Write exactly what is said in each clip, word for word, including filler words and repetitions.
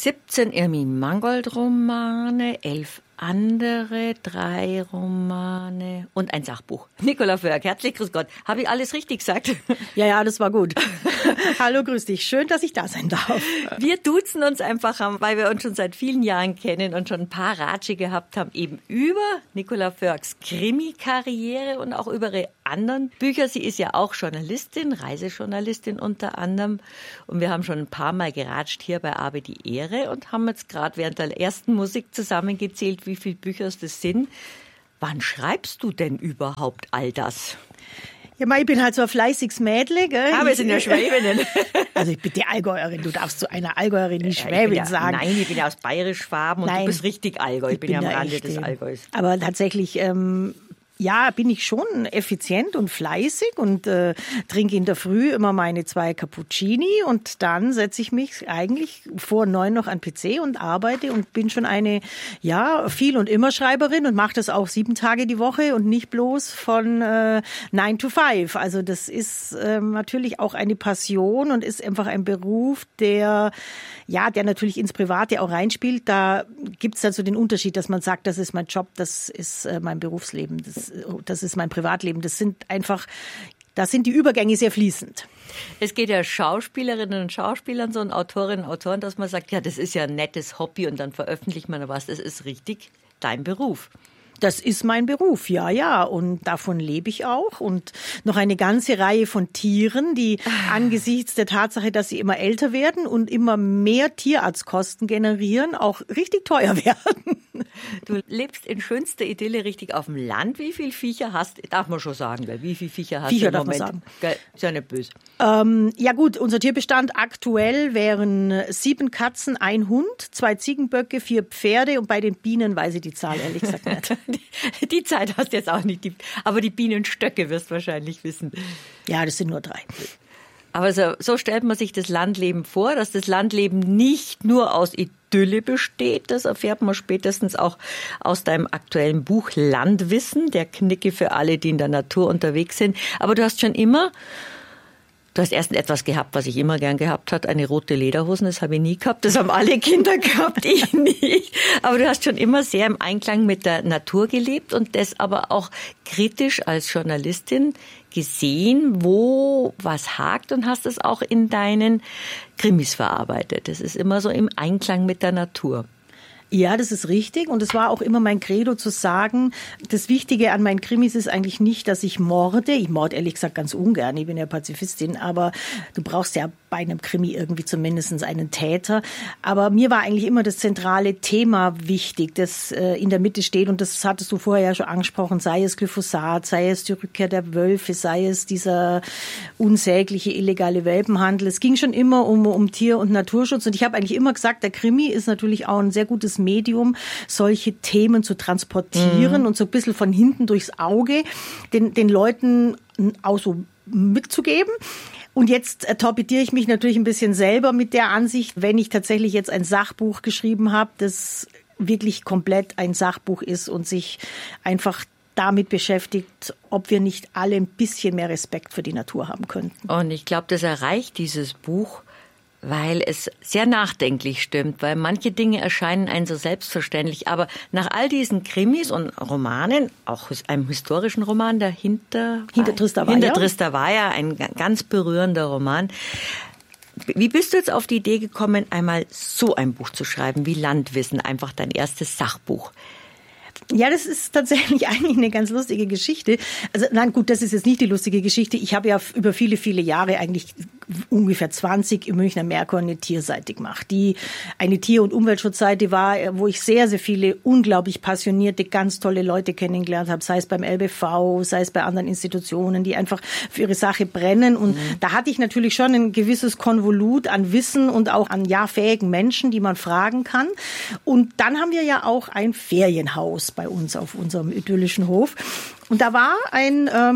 siebzehn Irmi Mangold-Romane, elf andere, drei Romane und ein Sachbuch. Nicola Förk, herzlich grüß Gott. Habe ich alles richtig gesagt? Ja, ja, das war gut. Hallo, grüß dich. Schön, dass ich da sein darf. Wir duzen uns einfach, weil wir uns schon seit vielen Jahren kennen und schon ein paar Ratsche gehabt haben, eben über Nicola Förks Krimi-Karriere und auch über ihre anderen Bücher. Sie ist ja auch Journalistin, Reisejournalistin unter anderem. Und wir haben schon ein paar Mal geratscht hier bei Habe die Ehre und haben jetzt gerade während der ersten Musik zusammengezählt, wie viele Bücher es das sind. Wann schreibst du denn überhaupt all das? Ja, ich bin halt so ein fleißiges Mädle, gell? Aber wir sind ja Schwäbinnen. Also ich bin die Allgäuerin. Du darfst zu einer Allgäuerin nicht Schwäbin ja, sagen. Nein, ich bin ja aus Bayerisch-Schwaben und Nein, du bist richtig Allgäu. Ich, ich bin, bin ja am Rande des Allgäus. Aber tatsächlich... Ähm, Ja, bin ich schon effizient und fleißig und äh, trinke in der Früh immer meine zwei Cappuccini und dann setze ich mich eigentlich vor neun noch an den P C und arbeite und bin schon eine, ja, Viel- und Immer-Schreiberin und mache das auch sieben Tage die Woche und nicht bloß von äh, nine to five. Also das ist äh, natürlich auch eine Passion und ist einfach ein Beruf, der, ja, der natürlich ins Private auch reinspielt. Da gibt es also den Unterschied, dass man sagt, das ist mein Job, das ist äh, mein Berufsleben, das Das ist mein Privatleben. Das sind einfach, da sind die Übergänge sehr fließend. Es geht ja Schauspielerinnen und Schauspielern, so und Autorinnen und Autoren, dass man sagt, ja, das ist ja ein nettes Hobby und dann veröffentlicht man was. Das ist richtig dein Beruf. Das ist mein Beruf, ja, ja. Und davon lebe ich auch. Und noch eine ganze Reihe von Tieren, die angesichts der Tatsache, dass sie immer älter werden und immer mehr Tierarztkosten generieren, auch richtig teuer werden. Du lebst in schönster Idylle richtig auf dem Land. Wie viele Viecher hast du? Darf man schon sagen, gell? Wie viele Viecher hast Viecher du im darf Moment? Man sagen. Gell? Ist ja nicht böse. Ähm, ja gut, unser Tierbestand aktuell wären sieben Katzen, ein Hund, zwei Ziegenböcke, vier Pferde und bei den Bienen weiß ich die Zahl ehrlich gesagt nicht. Die, die Zeit hast du jetzt auch nicht. Aber die Bienenstöcke wirst du wahrscheinlich wissen. Ja, das sind nur drei. Aber so, so stellt man sich das Landleben vor, dass das Landleben nicht nur aus Idylle besteht. Das erfährt man spätestens auch aus deinem aktuellen Buch Landwissen, der Knicke für alle, die in der Natur unterwegs sind. Aber du hast schon immer... Du hast erst etwas gehabt, was ich immer gern gehabt habe, eine rote Lederhosen. Das habe ich nie gehabt. Das haben alle Kinder gehabt, ich nicht. Aber du hast schon immer sehr im Einklang mit der Natur gelebt und das aber auch kritisch als Journalistin gesehen, wo was hakt und hast es auch in deinen Krimis verarbeitet. Das ist immer so im Einklang mit der Natur. Ja, das ist richtig. Und es war auch immer mein Credo zu sagen, das Wichtige an meinen Krimis ist eigentlich nicht, dass ich morde. Ich morde ehrlich gesagt ganz ungern. Ich bin ja Pazifistin. Aber du brauchst ja bei einem Krimi irgendwie zumindest einen Täter. Aber mir war eigentlich immer das zentrale Thema wichtig, das äh, in der Mitte steht. Und das hattest du vorher ja schon angesprochen. Sei es Glyphosat, sei es die Rückkehr der Wölfe, sei es dieser unsägliche illegale Welpenhandel. Es ging schon immer um, um Tier- und Naturschutz. Und ich habe eigentlich immer gesagt, der Krimi ist natürlich auch ein sehr gutes Medium, solche Themen zu transportieren mhm. und so ein bisschen von hinten durchs Auge den, den Leuten auch so mitzugeben. Und jetzt äh, torpediere ich mich natürlich ein bisschen selber mit der Ansicht, wenn ich tatsächlich jetzt ein Sachbuch geschrieben habe, das wirklich komplett ein Sachbuch ist und sich einfach damit beschäftigt, ob wir nicht alle ein bisschen mehr Respekt für die Natur haben könnten. Und ich glaube, das erreicht dieses Buch, weil es sehr nachdenklich stimmt, weil manche Dinge erscheinen einem so selbstverständlich. Aber nach all diesen Krimis und Romanen, auch einem historischen Roman, der Hinter... Hinter Trista war Hinter Trista war ja ein ganz berührender Roman. Wie bist du jetzt auf die Idee gekommen, einmal so ein Buch zu schreiben, wie Landwissen, einfach dein erstes Sachbuch? Ja, das ist tatsächlich eigentlich eine ganz lustige Geschichte. Also nein, gut, das ist jetzt nicht die lustige Geschichte. Ich habe ja über viele, viele Jahre, eigentlich ungefähr zwanzig, im Münchner Merkur eine Tierseite gemacht, die eine Tier- und Umweltschutzseite war, wo ich sehr, sehr viele unglaublich passionierte, ganz tolle Leute kennengelernt habe, sei es beim L B V, sei es bei anderen Institutionen, die einfach für ihre Sache brennen. Und mhm. da hatte ich natürlich schon ein gewisses Konvolut an Wissen und auch an ja fähigen Menschen, die man fragen kann. Und dann haben wir ja auch ein Ferienhaus bei uns auf unserem idyllischen Hof. Und da war ein ähm,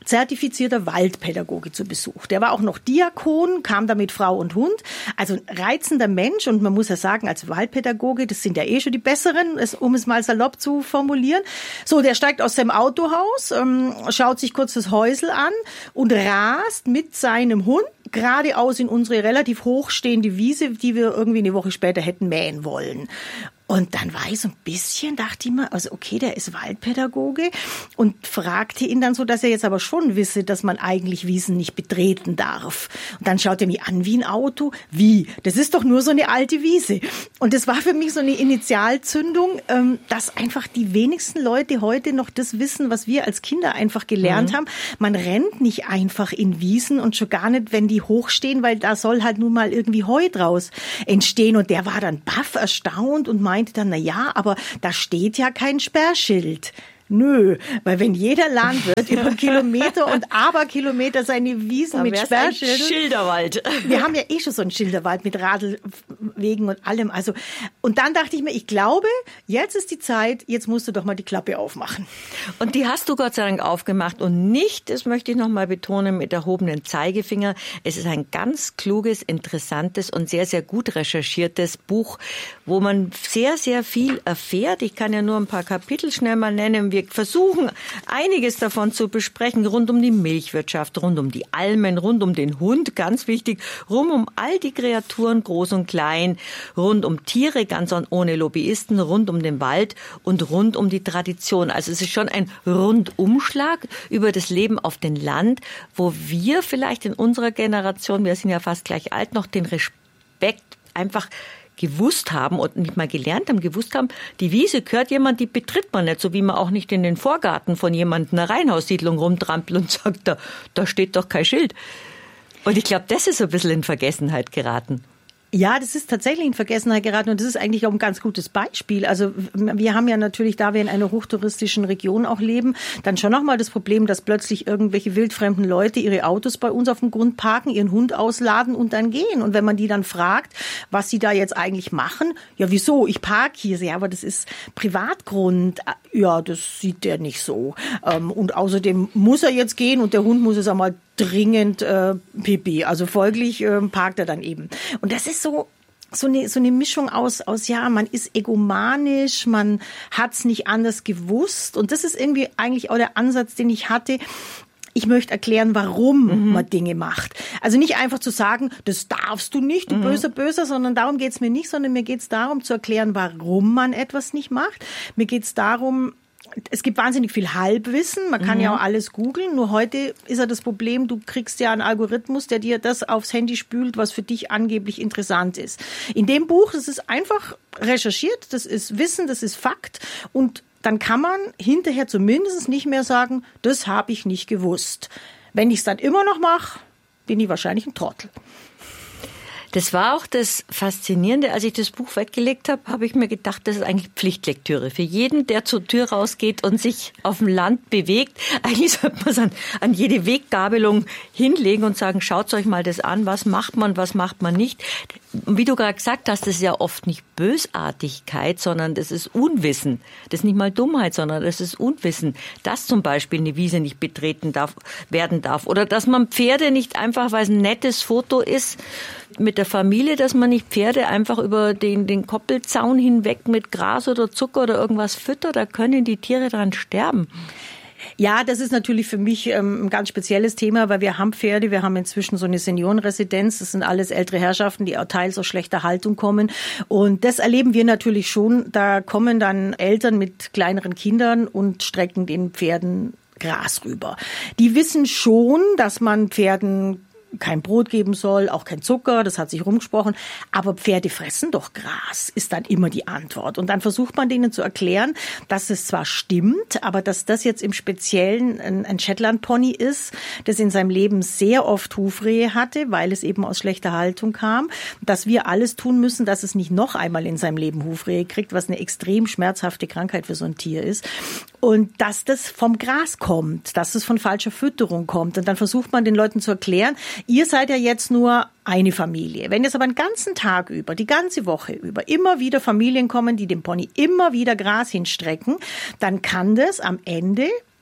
zertifizierter Waldpädagoge zu Besuch. Der war auch noch Diakon, kam da mit Frau und Hund. Also ein reizender Mensch. Und man muss ja sagen, als Waldpädagoge, das sind ja eh schon die Besseren, um es mal salopp zu formulieren. So, der steigt aus seinem Autohaus, ähm, schaut sich kurz das Häusel an und rast mit seinem Hund geradeaus in unsere relativ hochstehende Wiese, die wir irgendwie eine Woche später hätten mähen wollen. Und dann war ich so ein bisschen, dachte ich mir, also okay, der ist Waldpädagoge und fragte ihn dann so, dass er jetzt aber schon wisse, dass man eigentlich Wiesen nicht betreten darf. Und dann schaut er mich an wie ein Auto. Wie? Das ist doch nur so eine alte Wiese. Und das war für mich so eine Initialzündung, dass einfach die wenigsten Leute heute noch das wissen, was wir als Kinder einfach gelernt mhm. haben. Man rennt nicht einfach in Wiesen und schon gar nicht, wenn die hochstehen, weil da soll halt nun mal irgendwie Heu draus entstehen. Und der war dann baff erstaunt und meinte dann, na ja, aber da steht ja kein Sperrschild. Nö, weil wenn jeder Landwirt über Kilometer und Aberkilometer seine Wiesen da mit Sperrschildern... Schilderwald. Wir haben ja eh schon so einen Schilderwald mit Radlwegen und allem. Also, und dann dachte ich mir, ich glaube, jetzt ist die Zeit, jetzt musst du doch mal die Klappe aufmachen. Und die hast du Gott sei Dank aufgemacht und nicht, das möchte ich noch mal betonen, mit erhobenen Zeigefinger. Es ist ein ganz kluges, interessantes und sehr, sehr gut recherchiertes Buch, wo man sehr, sehr viel erfährt. Ich kann ja nur ein paar Kapitel schnell mal nennen. Wir versuchen, einiges davon zu besprechen, rund um die Milchwirtschaft, rund um die Almen, rund um den Hund, ganz wichtig, rund um all die Kreaturen, groß und klein, rund um Tiere, ganz ohne Lobbyisten, rund um den Wald und rund um die Tradition. Also es ist schon ein Rundumschlag über das Leben auf dem Land, wo wir vielleicht in unserer Generation, wir sind ja fast gleich alt, noch den Respekt einfach gewusst haben und nicht mal gelernt haben, gewusst haben, die Wiese gehört jemand, die betritt man nicht, so wie man auch nicht in den Vorgarten von jemandem einer Reihenhaussiedlung rumtrampelt und sagt, da, da steht doch kein Schild. Und ich glaube, das ist so ein bisschen in Vergessenheit geraten. Ja, das ist tatsächlich in Vergessenheit geraten und das ist eigentlich auch ein ganz gutes Beispiel. Also wir haben ja natürlich, da wir in einer hochtouristischen Region auch leben, dann schon nochmal das Problem, dass plötzlich irgendwelche wildfremden Leute ihre Autos bei uns auf dem Grund parken, ihren Hund ausladen und dann gehen. Und wenn man die dann fragt, was sie da jetzt eigentlich machen, ja wieso, ich parke hier. Ja, aber das ist Privatgrund. Ja, das sieht der nicht so. Und außerdem muss er jetzt gehen und der Hund muss es einmal dringend äh, Pipi. Also folglich äh, parkt er dann eben. Und das ist so so eine so eine Mischung aus aus ja, man ist egomanisch, man hat's nicht anders gewusst und das ist irgendwie eigentlich auch der Ansatz, den ich hatte. Ich möchte erklären, warum mhm. man Dinge macht. Also nicht einfach zu sagen, das darfst du nicht, du mhm. böser, böser, sondern darum geht's mir nicht, sondern mir geht's darum zu erklären, warum man etwas nicht macht. Mir geht's darum, es gibt wahnsinnig viel Halbwissen, man kann mhm. ja auch alles googeln, nur heute ist ja das Problem, du kriegst ja einen Algorithmus, der dir das aufs Handy spült, was für dich angeblich interessant ist. In dem Buch, das ist einfach recherchiert, das ist Wissen, das ist Fakt und dann kann man hinterher zumindest nicht mehr sagen, das habe ich nicht gewusst. Wenn ich es dann immer noch mache, bin ich wahrscheinlich ein Trottel. Das war auch das Faszinierende. Als ich das Buch weggelegt habe, habe ich mir gedacht, das ist eigentlich Pflichtlektüre. Für jeden, der zur Tür rausgeht und sich auf dem Land bewegt. Eigentlich sollte man es an, an jede Weggabelung hinlegen und sagen, schaut euch mal das an. Was macht man, was macht man nicht? Wie du gerade gesagt hast, das ist ja oft nicht Bösartigkeit, sondern das ist Unwissen. Das ist nicht mal Dummheit, sondern das ist Unwissen. Dass zum Beispiel eine Wiese nicht betreten darf, werden darf. Oder dass man Pferde nicht einfach, weil es ein nettes Foto ist, mit der Familie, dass man nicht Pferde einfach über den, den Koppelzaun hinweg mit Gras oder Zucker oder irgendwas füttert, da können die Tiere dran sterben. Ja, das ist natürlich für mich ähm, ein ganz spezielles Thema, weil wir haben Pferde, wir haben inzwischen so eine Seniorenresidenz, das sind alles ältere Herrschaften, die auch teils aus schlechter Haltung kommen und das erleben wir natürlich schon, da kommen dann Eltern mit kleineren Kindern und strecken den Pferden Gras rüber. Die wissen schon, dass man Pferden kein Brot geben soll, auch kein Zucker, das hat sich rumgesprochen. Aber Pferde fressen doch Gras, ist dann immer die Antwort. Und dann versucht man denen zu erklären, dass es zwar stimmt, aber dass das jetzt im Speziellen ein, ein Shetland-Pony ist, das in seinem Leben sehr oft Hufrehe hatte, weil es eben aus schlechter Haltung kam, dass wir alles tun müssen, dass es nicht noch einmal in seinem Leben Hufrehe kriegt, was eine extrem schmerzhafte Krankheit für so ein Tier ist. Und dass das vom Gras kommt, dass es von falscher Fütterung kommt. Und dann versucht man den Leuten zu erklären, ihr seid ja jetzt nur eine Familie. Wenn jetzt aber den ganzen Tag über, die ganze Woche über, immer wieder Familien kommen, die dem Pony immer wieder Gras hinstrecken, dann kann das am Ende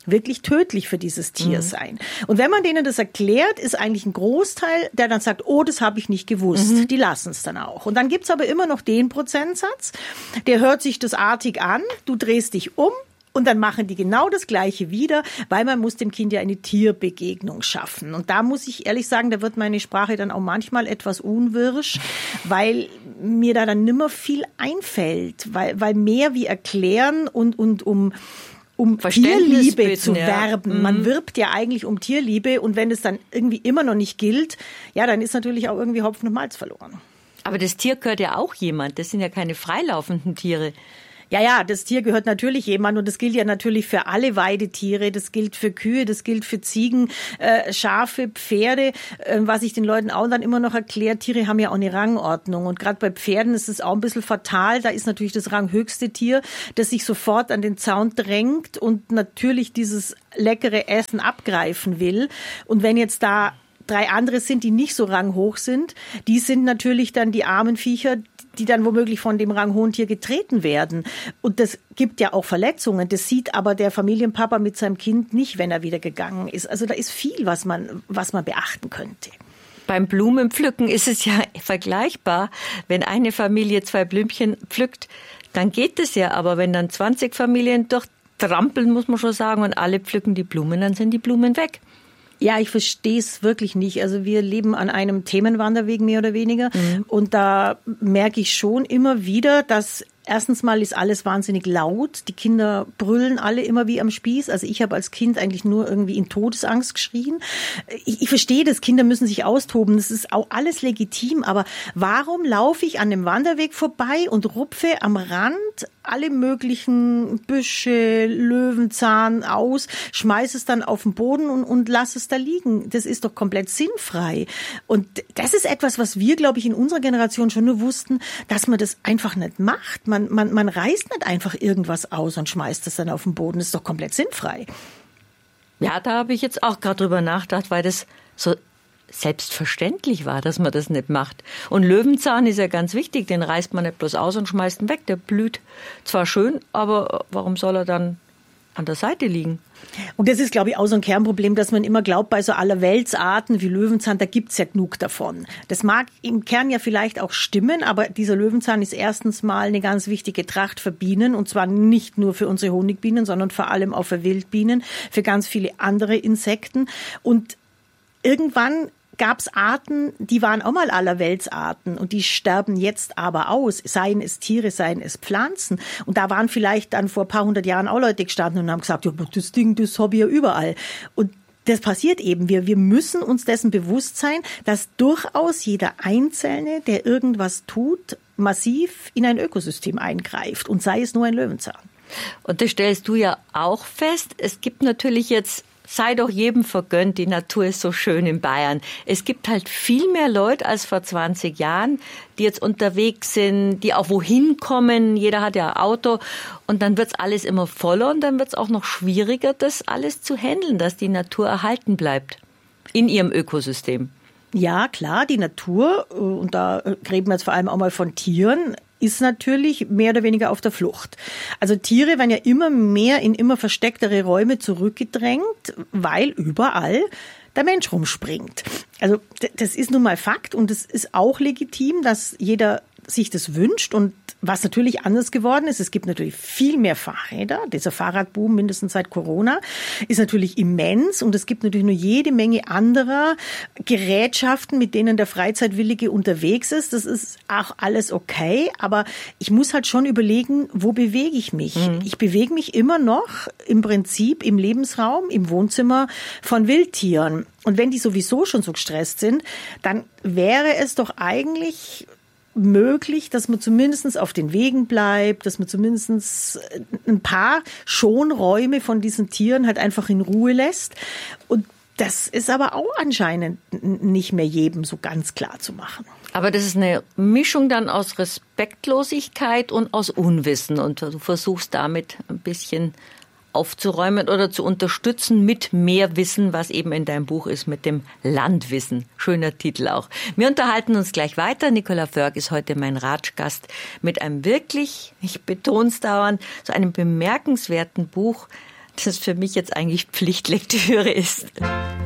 wirklich tödlich für dieses Tier mhm. sein. Und wenn man denen das erklärt, ist eigentlich ein Großteil, der dann sagt, oh, das habe ich nicht gewusst. Mhm. Die lassen es dann auch. Und dann gibt's aber immer noch den Prozentsatz, der hört sich das artig an, du drehst dich um, und dann machen die genau das Gleiche wieder, weil man muss dem Kind ja eine Tierbegegnung schaffen. Und da muss ich ehrlich sagen, da wird meine Sprache dann auch manchmal etwas unwirsch, weil mir da dann nimmer viel einfällt, weil, weil mehr wie erklären und, und um um Tierliebe bitten, zu werben. Ja. Man wirbt ja eigentlich um Tierliebe und wenn es dann irgendwie immer noch nicht gilt, ja, dann ist natürlich auch irgendwie Hopfen und Malz verloren. Aber das Tier gehört ja auch jemand. Das sind ja keine freilaufenden Tiere. Ja, ja, das Tier gehört natürlich jemand und das gilt ja natürlich für alle Weidetiere, das gilt für Kühe, das gilt für Ziegen, äh, Schafe, Pferde, äh, was ich den Leuten auch dann immer noch erkläre, Tiere haben ja auch eine Rangordnung und gerade bei Pferden ist es auch ein bisschen fatal, da ist natürlich das ranghöchste Tier, das sich sofort an den Zaun drängt und natürlich dieses leckere Essen abgreifen will und wenn jetzt da drei andere sind, die nicht so ranghoch sind, die sind natürlich dann die armen Viecher, die dann womöglich von dem ranghohen Tier getreten werden. Und das gibt ja auch Verletzungen. Das sieht aber der Familienpapa mit seinem Kind nicht, wenn er wieder gegangen ist. Also da ist viel, was man, was man beachten könnte. Beim Blumenpflücken ist es ja vergleichbar. Wenn eine Familie zwei Blümchen pflückt, dann geht es ja. Aber wenn dann zwanzig Familien durchtrampeln, muss man schon sagen, und alle pflücken die Blumen, dann sind die Blumen weg. Ja, ich verstehe es wirklich nicht. Also wir leben an einem Themenwanderweg mehr oder weniger. Mhm. Und da merke ich schon immer wieder, dass erstens mal ist alles wahnsinnig laut. Die Kinder brüllen alle immer wie am Spieß. Also ich habe als Kind eigentlich nur irgendwie in Todesangst geschrien. Ich, ich verstehe das, Kinder müssen sich austoben. Das ist auch alles legitim. Aber warum laufe ich an dem Wanderweg vorbei und rupfe am Rand alle möglichen Büsche, Löwenzahn aus, schmeiße es dann auf den Boden und, und lasse es da liegen? Das ist doch komplett sinnfrei. Und das ist etwas, was wir, glaube ich, in unserer Generation schon nur wussten, dass man das einfach nicht macht. Man, man, man reißt nicht einfach irgendwas aus und schmeißt es dann auf den Boden. Das ist doch komplett sinnfrei. Ja, da habe ich jetzt auch gerade drüber nachgedacht, weil das so selbstverständlich war, dass man das nicht macht. Und Löwenzahn ist ja ganz wichtig, den reißt man nicht bloß aus und schmeißt ihn weg. Der blüht zwar schön, aber warum soll er dann an der Seite liegen? Und das ist, glaube ich, auch so ein Kernproblem, dass man immer glaubt, bei so allerweltsarten wie Löwenzahn, da gibt's ja genug davon. Das mag im Kern ja vielleicht auch stimmen, aber dieser Löwenzahn ist erstens mal eine ganz wichtige Tracht für Bienen und zwar nicht nur für unsere Honigbienen, sondern vor allem auch für Wildbienen, für ganz viele andere Insekten. Und irgendwann gab's Arten, die waren auch mal allerweltsarten und die sterben jetzt aber aus, seien es Tiere, seien es Pflanzen. Und da waren vielleicht dann vor ein paar hundert Jahren auch Leute gestanden und haben gesagt, ja, das Ding, das habe ich ja überall. Und das passiert eben. Wir, wir müssen uns dessen bewusst sein, dass durchaus jeder Einzelne, der irgendwas tut, massiv in ein Ökosystem eingreift und sei es nur ein Löwenzahn. Und das stellst du ja auch fest. Es gibt natürlich jetzt, sei doch jedem vergönnt, die Natur ist so schön in Bayern. Es gibt halt viel mehr Leute als vor zwanzig Jahren, die jetzt unterwegs sind, die auch wohin kommen. Jeder hat ja ein Auto und dann wird's alles immer voller und dann wird's auch noch schwieriger, das alles zu handeln, dass die Natur erhalten bleibt in ihrem Ökosystem. Ja, klar, die Natur, und da reden wir jetzt vor allem auch mal von Tieren, ist natürlich mehr oder weniger auf der Flucht. Also Tiere werden ja immer mehr in immer verstecktere Räume zurückgedrängt, weil überall der Mensch rumspringt. Also das ist nun mal Fakt und es ist auch legitim, dass jeder sich das wünscht und was natürlich anders geworden ist, es gibt natürlich viel mehr Fahrräder. Dieser Fahrradboom, mindestens seit Corona, ist natürlich immens und es gibt natürlich nur jede Menge anderer Gerätschaften, mit denen der Freizeitwillige unterwegs ist. Das ist auch alles okay, aber ich muss halt schon überlegen, wo bewege ich mich? Mhm. Ich bewege mich immer noch im Prinzip im Lebensraum, im Wohnzimmer von Wildtieren. Und wenn die sowieso schon so gestresst sind, dann wäre es doch eigentlich möglich, dass man zumindest auf den Wegen bleibt, dass man zumindest ein paar Schonräume von diesen Tieren halt einfach in Ruhe lässt. Und das ist aber auch anscheinend nicht mehr jedem so ganz klar zu machen. Aber das ist eine Mischung dann aus Respektlosigkeit und aus Unwissen. Und du versuchst damit ein bisschen aufzuräumen oder zu unterstützen mit mehr Wissen, was eben in deinem Buch ist, mit dem Landwissen. Schöner Titel auch. Wir unterhalten uns gleich weiter. Nicola Förg ist heute mein Ratschgast mit einem wirklich, ich betone es dauernd, so einem bemerkenswerten Buch, das für mich jetzt eigentlich Pflichtlektüre ist.